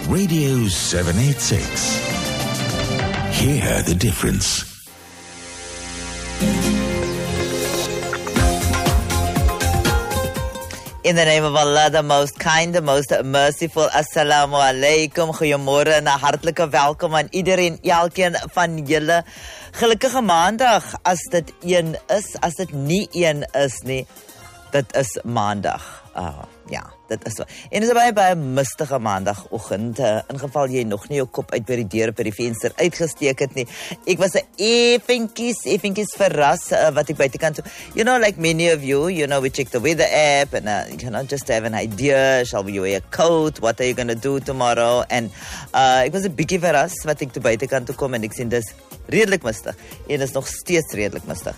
Radio 786. Hear the difference. In the name of Allah, the most kind, the most merciful. Assalamu alaikum. Goeiemôre en 'n hartlike welkom aan iedereen, elkeen van julle. Gelukkige maandag as dit een is, as dit nie een is nie. Dit is maandag. Ja, dit is so. En dit is baie mistige maandagoggend. In geval jy nog nie jou kop uit by die deur by die venster uitgesteek het nie. Ek was effentjies verras wat ek buitekant toe. You know, like many of you, we check the weather app and just to have an idea, shall we wear a coat, what are you going to do tomorrow? And ek was 'n bietjie verras wat ek toe buitekant toe kom en ek sien dis redelik mistig. En is nog steeds redelik mistig.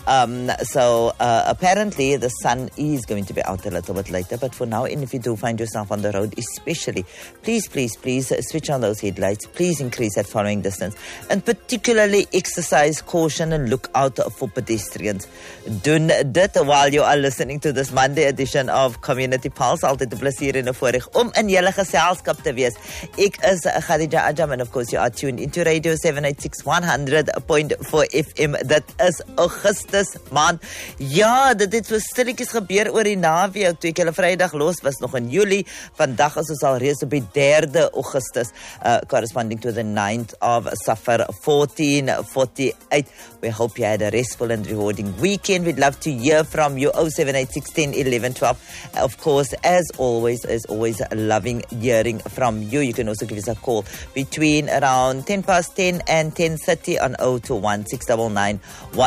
So apparently the sun is going to be out a little bit later, but for now, and if you do find yourself on the road, especially, please switch on those headlights. Please increase that following distance, and particularly exercise caution and look out for pedestrians. Doen dit while you are listening to this Monday edition of Community Pulse. Altyd 'n plesier en 'n voorreg om in julle geselskap te wees. Ek is Khadija Ajam, and of course you are tuned into Radio 786 100.4 FM. Dit is Augustus maand. Ja, dit het so stilletjies gebeur oor die naweek. Toe ek hulle Vrydag los was nog in Julie. Vandag is ons al reeds op die 3de Augustus, corresponding to the 9th of Safar 1448. We hope you had a restful and rewarding weekend. We'd love to hear from you. 0786 10 11 12. Of course, as always, loving hearing from you. You can also give us a call between around 10 past 10 and 10:30 on 021 699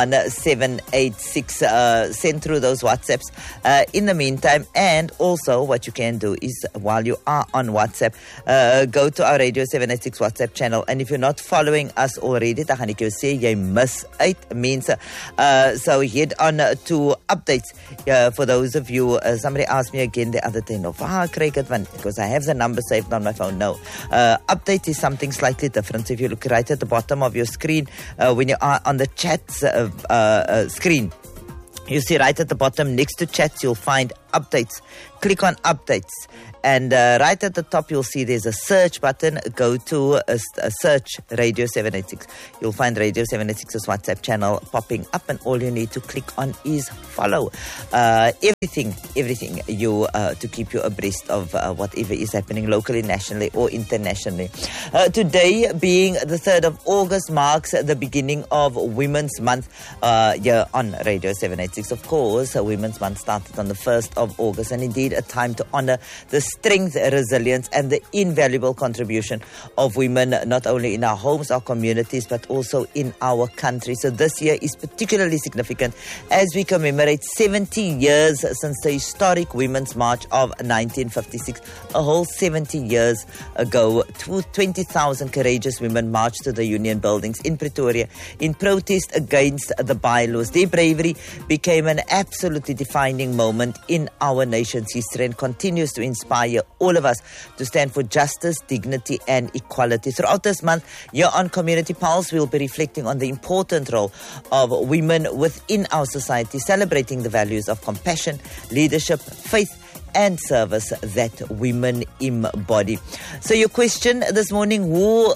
1786. Send through those WhatsApps in the meantime. And also what you can do is, while you are on WhatsApp, go to our Radio 786 WhatsApp channel. And if you're not following us already, dan gaan ek jou sê, jy mis uit, mense. So head on to updates. For those of you, somebody asked me again the other day, because I have the number saved on my phone. No. Update is something slightly different. So if you look right at the bottom of your screen, when you are on the chats screen, you see right at the bottom next to chats, you'll find updates. Click on updates. And right at the top, you'll see there's a search button. Go to a search Radio 786. You'll find Radio 786's WhatsApp channel popping up, and all you need to click on is follow. Everything you to keep you abreast of whatever is happening locally, nationally, or internationally. Today, being the 3rd of August, marks the beginning of Women's Month here on Radio 786. Of course, Women's Month started on the 1st of August, and indeed a time to honor the strength, resilience, and the invaluable contribution of women, not only in our homes, our communities, but also in our country. So this year is particularly significant as we commemorate 70 years since the historic Women's March of 1956. A whole 70 years ago, 20,000 courageous women marched to the Union buildings in Pretoria in protest against the bylaws. Their bravery became an absolutely defining moment in our nation's history and continues to inspire all of us to stand for justice, dignity, and equality. Throughout this month, here on Community Pulse, we'll be reflecting on the important role of women within our society, celebrating the values of compassion, leadership, faith, and service that women embody. So your question this morning,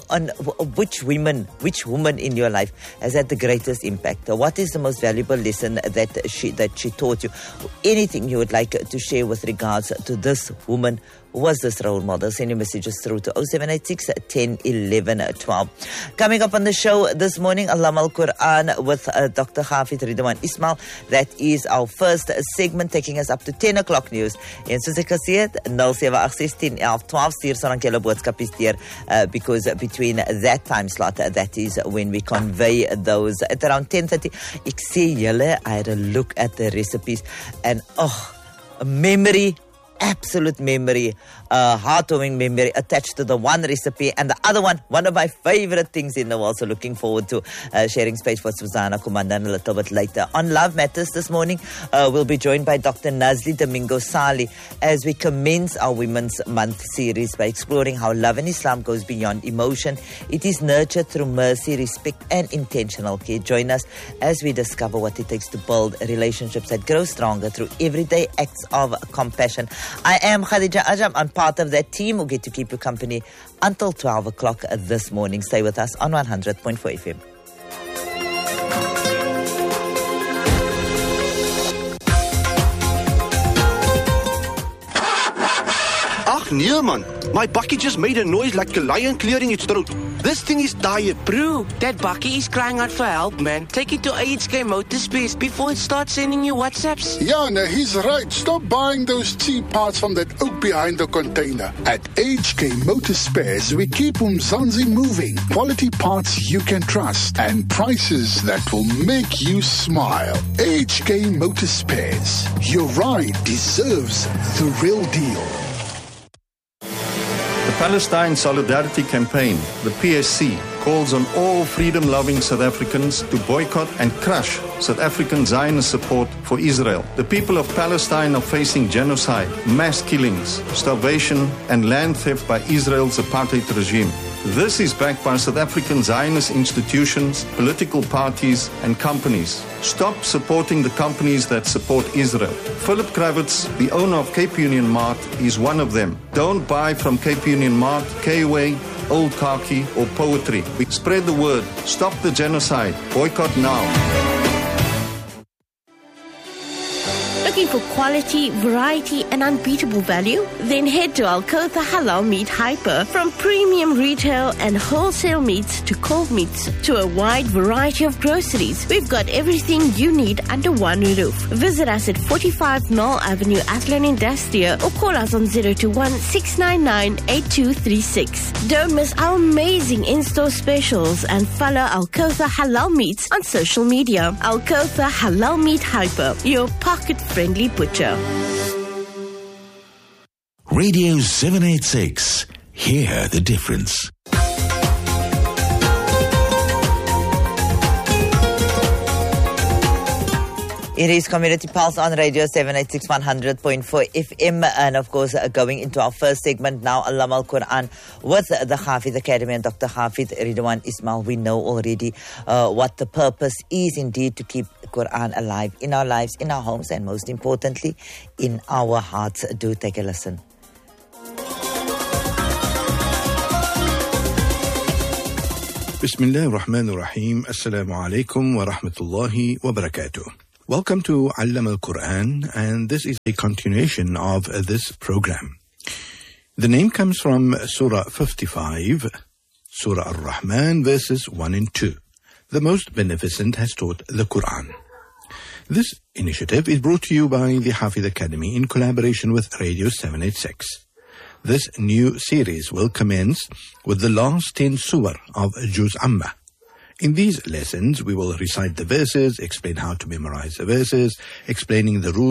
which woman in your life has had the greatest impact? What is the most valuable lesson that she taught you? Anything you would like to share with regards to this woman? Was this role model? Send your messages through to 0786 10 11 12. Coming up on the show this morning, Alam al-Quran with Dr. Hafid Ridwan Ismail. That is our first segment, taking us up to 10 o'clock news. En soos ek gesê het, 078 10 11 12 stuur so dan julle boodskapies deur, because between that time slot, that is when we convey those at around 10:30. Ek sê julle, I had a look at the recipes and a memory, absolute memory, heartwarming memory attached to the one recipe, and the other one of my favorite things in the world. So looking forward to sharing space for Susanna Kumandan a little bit later. On Love Matters this morning, we'll be joined by Dr. Nazli Domingo Sali as we commence our Women's Month series by exploring how love in Islam goes beyond emotion. It is nurtured through mercy, respect, and intentional care. Join us as we discover what it takes to build relationships that grow stronger through everyday acts of compassion. I am Khadija Ajam. I'm part of that team who get to keep you company until 12 o'clock this morning. Stay with us on 100.4 FM. Ach nee man, my bakkie just made a noise like a lion clearing its throat. This thing is tired. Bro, that bakkie is crying out for help, man. Take it to HK Motorspares before it starts sending you WhatsApps. Yeah, no, he's right. Stop buying those cheap parts from that oak behind the container. At HK Motorspares, we keep Umzansi moving. Quality parts you can trust and prices that will make you smile. HK Motorspares. Your ride deserves the real deal. The Palestine Solidarity Campaign, the PSC, calls on all freedom-loving South Africans to boycott and crush South African Zionist support for Israel. The people of Palestine are facing genocide, mass killings, starvation, and land theft by Israel's apartheid regime. This is backed by South African Zionist institutions, political parties, and companies. Stop supporting the companies that support Israel. Philip Kravitz, the owner of Cape Union Mart, is one of them. Don't buy from Cape Union Mart, K-Way, Old Khaki, or Poetry. We spread the word. Stop the genocide. Boycott now. Looking for quality, variety, and unbeatable value? Then head to Alcotha Halal Meat Hyper. From premium retail and wholesale meats to cold meats to a wide variety of groceries, we've got everything you need under one roof. Visit us at 45 Knoll Avenue, Athlone Industria, or call us on 021-699-8236. Don't miss our amazing in-store specials and follow Alcotha Halal Meats on social media. Alcotha Halal Meat Hyper, your pocket-friendly butcher. Radio 786. Hear the difference. It is Community Pulse on Radio 786 100.4 FM, and of course going into our first segment now, Allama al-Quran with the Hafidh Academy and Dr. Hafidh Ridwan Ismail. We know already what the purpose is indeed, to keep Quran alive in our lives, in our homes, and most importantly in our hearts. Do take a listen. Bismillah ar-Rahman ar-Rahim. Assalamu alaikum wa rahmatullahi wa barakatuh. Welcome to Allama al-Quran, and this is a continuation of this program. The name comes from Surah 55, Surah Ar-Rahman, verses 1 and 2. The Most Beneficent has taught the Quran. This initiative is brought to you by the Hafidh Academy in collaboration with Radio 786. This new series will commence with the last 10 surah of Juz Amma. In these lessons, we will recite the verses, explain how to memorize the verses, explaining the rules